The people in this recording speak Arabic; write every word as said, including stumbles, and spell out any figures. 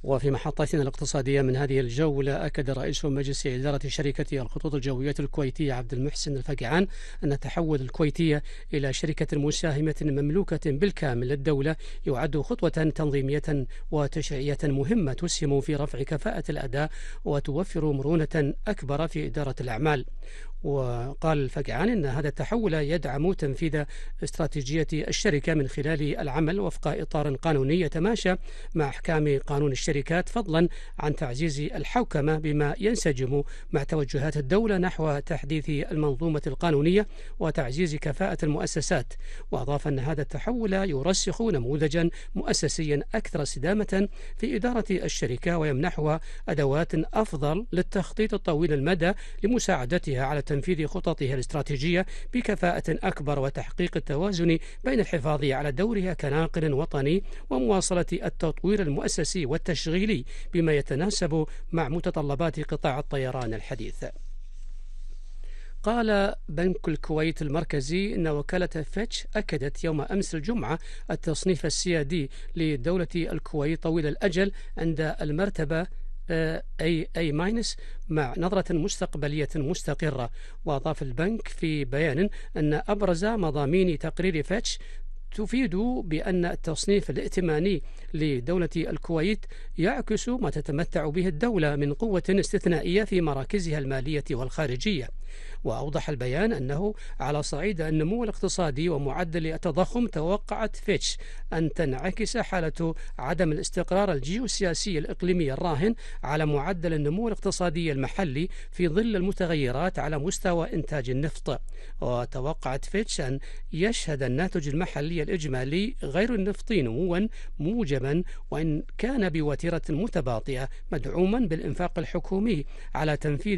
وفي محطتنا الاقتصادية من هذه الجولة، أكد رئيس مجلس إدارة شركة الخطوط الجوية الكويتية عبد المحسن الفقعان أن تحول الكويتية إلى شركة مساهمة مملوكة بالكامل للدولة يعد خطوة تنظيمية وتشريعية مهمة تسهم في رفع كفاءة الأداء وتوفر مرونة أكبر في إدارة الأعمال. وقال الفقعان أن هذا التحول يدعم تنفيذ استراتيجية الشركة من خلال العمل وفق إطار قانوني يتماشى مع أحكام قانون الشركات، فضلا عن تعزيز الحوكمة بما ينسجم مع توجهات الدولة نحو تحديث المنظومة القانونية وتعزيز كفاءة المؤسسات. وأضاف أن هذا التحول يرسخ نموذجا مؤسسيا أكثر استدامة في إدارة الشركة ويمنحها أدوات أفضل للتخطيط الطويل المدى لمساعدتها على تنفيذ خططها الاستراتيجية بكفاءة أكبر وتحقيق التوازن بين الحفاظ على دورها كناقل وطني ومواصلة التطوير المؤسسي والتشغيلي بما يتناسب مع متطلبات قطاع الطيران الحديث. قال بنك الكويت المركزي أن وكالة فيتش أكدت يوم أمس الجمعة التصنيف السيادي لدولة الكويت طويل الأجل عند المرتبة أي أي ماينس مع نظرة مستقبلية مستقرة. وأضاف البنك في بيان أن أبرز مضامين تقرير فيتش تفيد بأن التصنيف الائتماني لدولة الكويت يعكس ما تتمتع به الدولة من قوة استثنائية في مراكزها المالية والخارجية. وأوضح البيان أنه على صعيد النمو الاقتصادي ومعدل التضخم توقعت فيتش أن تنعكس حالة عدم الاستقرار الجيوسياسي الإقليمي الراهن على معدل النمو الاقتصادي المحلي في ظل المتغيرات على مستوى إنتاج النفط. وتوقعت فيتش أن يشهد الناتج المحلي الإجمالي غير النفطي نموا موجبا وإن كان بوتيرة متباطئة مدعوما بالإنفاق الحكومي على تنفيذ